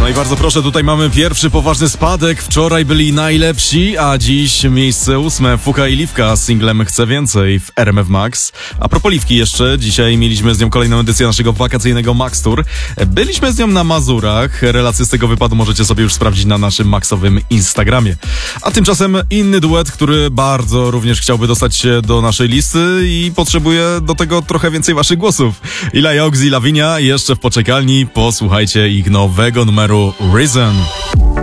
No i bardzo proszę, tutaj mamy pierwszy poważny spadek. Wczoraj byli najlepsi, a dziś miejsce 8. Fuka i Liwka z singlem Chcę Więcej w RMF Max. A propos Liwki jeszcze, dzisiaj mieliśmy z nią kolejną edycję naszego wakacyjnego Max Tour. Byliśmy z nią na Mazurach. Relacje z tego wypadu możecie sobie już sprawdzić na naszym maxowym Instagramie. A tymczasem inny duet, który bardzo również chciałby dostać się do naszej listy i potrzebuje do tego trochę więcej waszych głosów. Ila Jogs i Lavinia jeszcze w poczekalni. Posłuchajcie ich nowego numeru Reason.